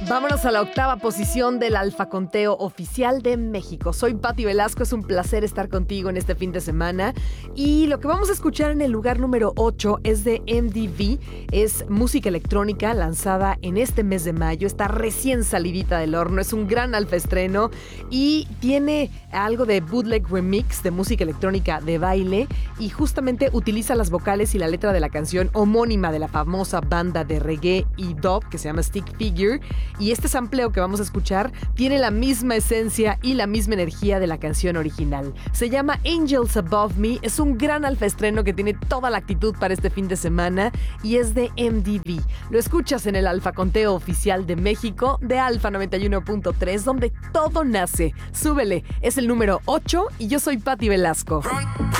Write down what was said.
Vámonos a la octava posición del Alfa Conteo Oficial de México. Soy Pati Velasco, es un placer estar contigo en este fin de semana. Y lo que vamos a escuchar en el lugar número 8 es de MDV. Es música electrónica lanzada en este mes de mayo. Está recién salidita del horno, es un gran alfa estreno y tiene algo de bootleg remix de música electrónica de baile y justamente utiliza las vocales y la letra de la canción homónima de la famosa banda de reggae y dub que se llama Stick Figure. Y este sampleo que vamos a escuchar tiene la misma esencia y la misma energía de la canción original. Se llama Angels Above Me, es un gran alfa estreno que tiene toda la actitud para este fin de semana y es de MDV. Lo escuchas en el Alfa Conteo Oficial de México de Alfa 91.3, donde todo nace. Súbele, es el número 8 y yo soy Pati Velasco.